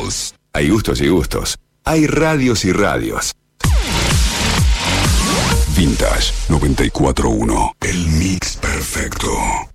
House. Hay gustos y gustos. Hay radios y radios. Vintage 94.1. El mix perfecto.